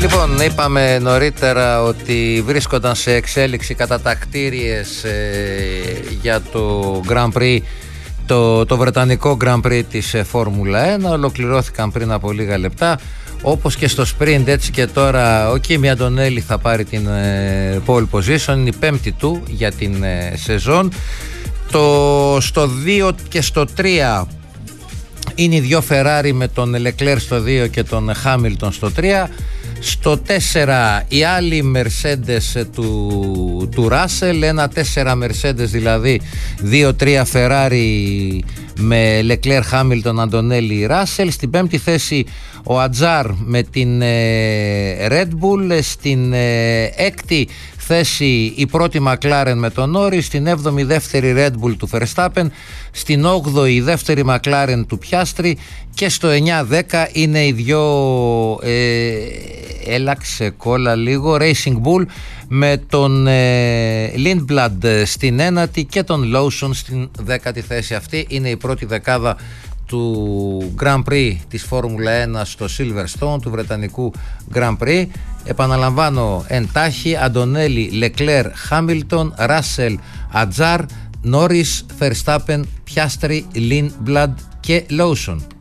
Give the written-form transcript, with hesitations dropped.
Λοιπόν, είπαμε νωρίτερα ότι βρίσκονταν σε εξέλιξη κατατακτήριες για το Grand Prix, το βρετανικό Grand Prix της Φόρμουλα 1. Ολοκληρώθηκαν πριν από λίγα λεπτά. Όπως και στο sprint, έτσι και τώρα ο Κίμι Αντονέλη θα πάρει την pole position, είναι η πέμπτη του για την σεζόν. Στο 2 και στο 3 είναι οι δυο Ferrari με τον Leclerc στο 2 και τον Hamilton στο 3. Στο 4 η άλλη Mercedes του Russell, ένα 4 Mercedes δηλαδή, 2-3 Ferrari με Leclerc, Hamilton, Antonelli, Russell. Στην πέμπτη θέση ο Ατζάρ με την Red Bull. Στην έκτη θέση η πρώτη McLaren με τον Norris. Στην 7η δεύτερη Red Bull του Verstappen. Στην 8η η δεύτερη McLaren του Piastri. Και στο 9-10 είναι οι δυο έλαξε κόλλα λίγο Racing Bull με τον Lindblad στην 9η και τον Lawson στην 10η θέση. Αυτή είναι η πρώτη δεκάδα του Grand Prix της Φόρμουλα 1 στο Silverstone, του βρετανικού Grand Prix. Επαναλαμβάνω εντάχει: Αντονέλη, Leclerc, Hamilton, Russell, Ατζάρ, Norris, Verstappen, Piastri, Lindblad και Lawson.